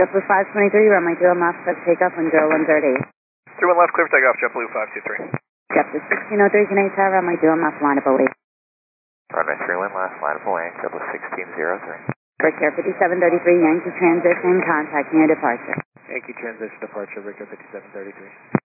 JetBlue 523, runway 20 left, set takeoff on 0138. 31 left, clear for takeoff, JetBlue 523. JetBlue 1603, can I tell runway 20 left, line up away. Runway 31 left, line up away, JetBlue 1603. Brick Air 5733, Yankee transition, contacting your departure. Yankee transition departure, Brick Air 5733.